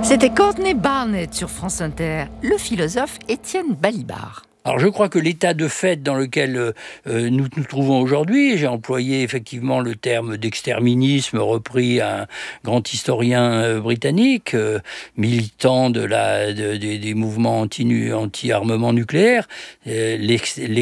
C'était Courtney Barnett sur France Inter, le philosophe Étienne Balibar. Alors je crois que l'état de fait dans lequel nous nous trouvons aujourd'hui, j'ai employé effectivement le terme d'exterminisme repris à un grand historien britannique, militant des mouvements anti-armement nucléaire,